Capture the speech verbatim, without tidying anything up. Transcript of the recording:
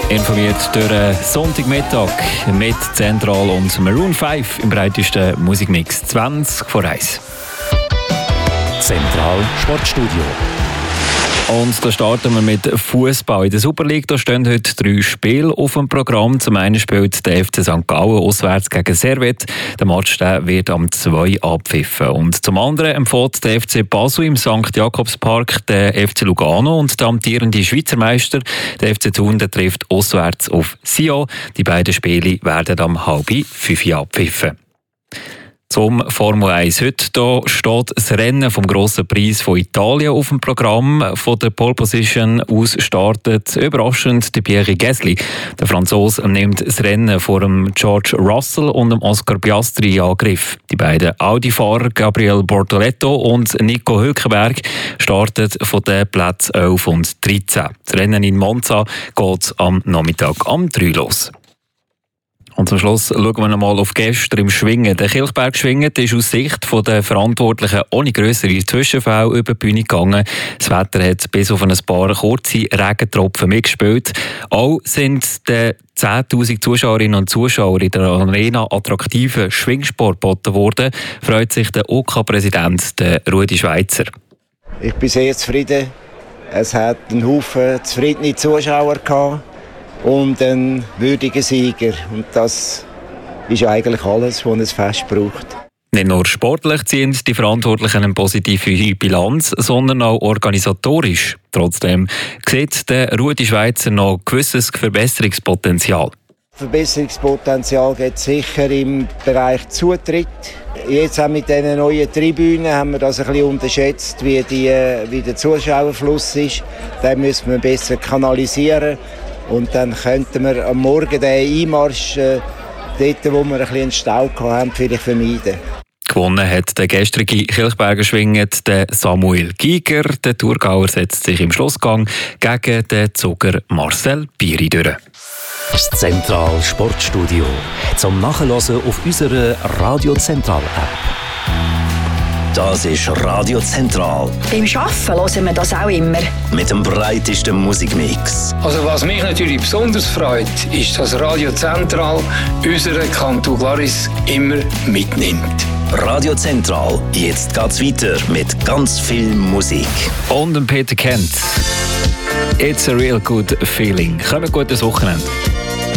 Informiert durch den Sonntagmittag mit Zentral und Maroon fünf im breitesten Musikmix zwanzig vor eins. Zentral Sportstudio. Und da starten wir mit Fußball. In der Super League da stehen heute drei Spiele auf dem Programm. Zum einen spielt der F C Sankt Gallen auswärts gegen Servette. Der Match der wird am zwei abpfiffen. Und zum anderen empfiehlt der F C Basel im Sankt Jakobspark den F C Lugano. Und der amtierende Schweizer Meister, der F C Thun, der trifft auswärts auf Sion. Die beiden Spiele werden am halb fünf abpfiffen. Zum Formel eins. Heute da steht das Rennen vom Grossen Preis von Italien auf dem Programm. Von der Pole Position aus startet überraschend der Pierre Gasly. Der Franzose nimmt das Rennen vor dem George Russell und dem Oscar Piastri in Angriff. Die beiden Audi-Fahrer Gabriel Bortoletto und Nico Hülkenberg starten von den Plätzen elf und dreizehn. Das Rennen in Monza geht am Nachmittag am drei los. Und zum Schluss schauen wir noch mal auf gestern im Schwingen. Der Kilchberg Schwingen ist aus Sicht der Verantwortlichen ohne grössere Zwischenfälle über die Bühne gegangen. Das Wetter hat bis auf ein paar kurze Regentropfen mitgespielt. Auch sind den zehntausend Zuschauerinnen und Zuschauer in der Arena attraktiven Schwingsport geboten worden, freut sich der O K-Präsident Rudi Schweizer. Ich bin sehr zufrieden. Es hat einen Haufen zufriedene Zuschauer gehabt. Und einen würdigen Sieger. Und das ist eigentlich alles, was ein Fest braucht. Nicht nur sportlich ziehen die Verantwortlichen eine positive Bilanz, sondern auch organisatorisch. Trotzdem sieht der Rudi Schweizer noch gewisses Verbesserungspotenzial. Verbesserungspotenzial gibt es sicher im Bereich Zutritt. Jetzt auch mit diesen neuen Tribünen haben wir das ein bisschen unterschätzt, wie, die, wie der Zuschauerfluss ist. Den müssen wir besser kanalisieren. Und dann könnten wir am Morgen den Einmarsch, äh, dort, wo wir ein bisschen einen Stau hatten, vielleicht vermeiden. Gewonnen hat der gestrige Kilchberger Schwingen der Samuel Giger. Der Thurgauer setzt sich im Schlussgang gegen den Zuger Marcel Biri durch. Das Zentral Sportstudio. Zum Nachhören auf unserer Radio Zentral App. Das ist Radio Zentral. Beim Arbeiten hören wir das auch immer. Mit dem breitesten Musikmix. Also was mich natürlich besonders freut, ist, dass Radio Zentral unseren Kanton Glaris immer mitnimmt. Radio Zentral, jetzt geht's weiter mit ganz viel Musik. Und Peter Kent. It's a real good feeling. Kommt gutes Wochenende.